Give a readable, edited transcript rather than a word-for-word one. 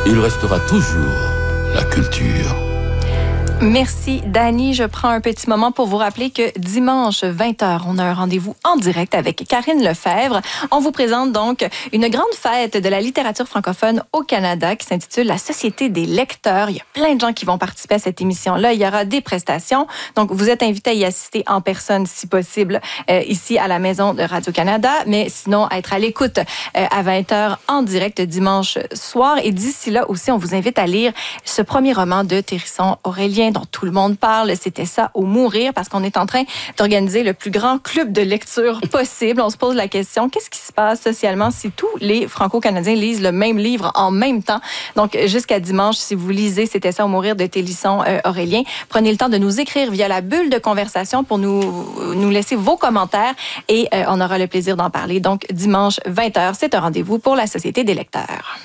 il restera toujours la culture. Merci, Dani. Je prends un petit moment pour vous rappeler que dimanche 20h, on a un rendez-vous en direct avec Karine Lefebvre. On vous présente donc une grande fête de la littérature francophone au Canada qui s'intitule La Société des lecteurs. Il y a plein de gens qui vont participer à cette émission-là. Il y aura des prestations. Donc, vous êtes invités à y assister en personne, si possible, ici à la maison de Radio-Canada, mais sinon, être à l'écoute à 20h en direct dimanche soir. Et d'ici là aussi, on vous invite à lire ce premier roman de Hérisson-Aurélien dont tout le monde parle, c'était ça ou mourir, parce qu'on est en train d'organiser le plus grand club de lecture possible. On se pose la question, qu'est-ce qui se passe socialement si tous les Franco-Canadiens lisent le même livre en même temps? Donc, jusqu'à dimanche, si vous lisez C'était ça ou mourir de Hérisson-Aurélien, prenez le temps de nous écrire via la bulle de conversation pour nous laisser vos commentaires et on aura le plaisir d'en parler. Donc, dimanche 20h, c'est un rendez-vous pour la Société des lecteurs.